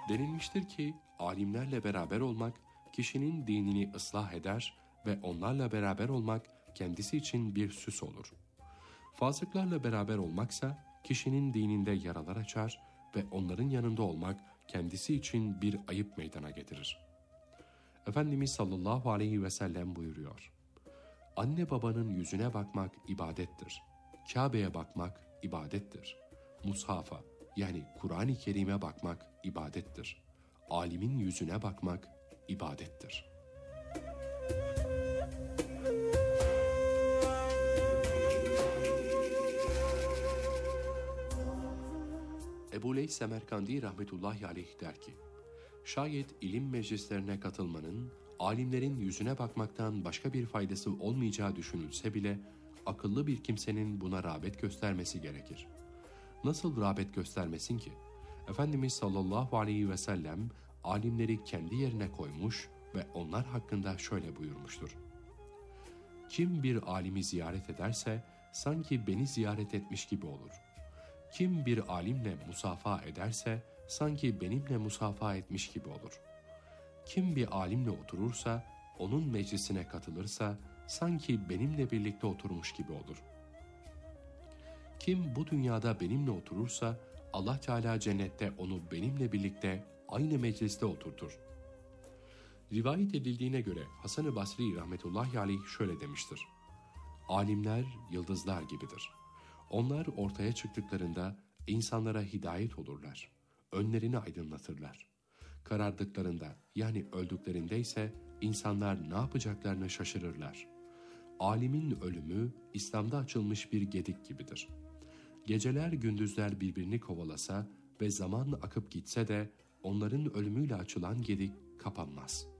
Denilmiştir ki alimlerle beraber olmak kişinin dinini ıslah eder ve onlarla beraber olmak kendisi için bir süs olur. Fasıklarla beraber olmaksa kişinin dininde yaralar açar ve onların yanında olmak kendisi için bir ayıp meydana getirir. Efendimiz sallallahu aleyhi ve sellem buyuruyor: Anne babanın yüzüne bakmak ibadettir. Kabe'ye bakmak ibadettir. Mushafa yani Kur'an-ı Kerim'e bakmak ibadettir. Alimin yüzüne bakmak ibadettir. Ebu Leys Semerkandi rahmetullahi aleyh der ki, şayet ilim meclislerine katılmanın, alimlerin yüzüne bakmaktan başka bir faydası olmayacağı düşünülse bile, akıllı bir kimsenin buna rağbet göstermesi gerekir. Nasıl rağbet göstermesin ki? Efendimiz sallallahu aleyhi ve sellem, alimleri kendi yerine koymuş ve onlar hakkında şöyle buyurmuştur: Kim bir alimi ziyaret ederse, sanki beni ziyaret etmiş gibi olur. Kim bir alimle musafaha ederse, sanki benimle musafaha etmiş gibi olur. Kim bir alimle oturursa, onun meclisine katılırsa, sanki benimle birlikte oturmuş gibi olur. Kim bu dünyada benimle oturursa, Allah Teala cennette onu benimle birlikte aynı mecliste oturtur. Rivayet edildiğine göre Hasan-ı Basri rahmetullahi aleyh şöyle demiştir: Alimler yıldızlar gibidir. Onlar ortaya çıktıklarında insanlara hidayet olurlar. Önlerini aydınlatırlar. Karardıklarında yani öldüklerinde ise insanlar ne yapacaklarını şaşırırlar. Alimin ölümü İslam'da açılmış bir gedik gibidir. Geceler gündüzler birbirini kovalasa ve zaman akıp gitse de onların ölümüyle açılan gedik kapanmaz.